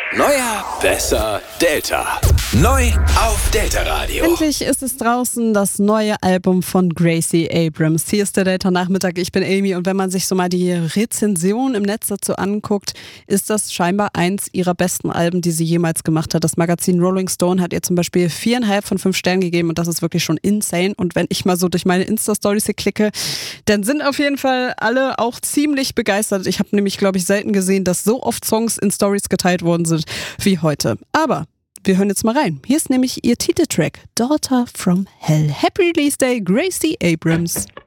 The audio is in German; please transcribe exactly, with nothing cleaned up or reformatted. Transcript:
Neuer, besser, Delta. Neu auf Delta Radio. Endlich ist es draußen, das neue Album von Gracie Abrams. Hier ist der Delta Nachmittag, ich bin Amy und wenn man sich so mal die Rezension im Netz dazu anguckt, ist das scheinbar eins ihrer besten Alben, die sie jemals gemacht hat. Das Magazin Rolling Stone hat ihr zum Beispiel viereinhalb von fünf Sternen gegeben und das ist wirklich schon insane. Und wenn ich mal so durch meine Insta-Stories hier klicke, dann sind auf jeden Fall alle auch ziemlich begeistert. Ich habe nämlich, glaube ich, selten gesehen, dass so oft Songs in Stories geteilt worden sind wie heute. Aber wir hören jetzt mal rein. Hier ist nämlich ihr Titeltrack Daughter from Hell. Happy Release Day, Gracie Abrams.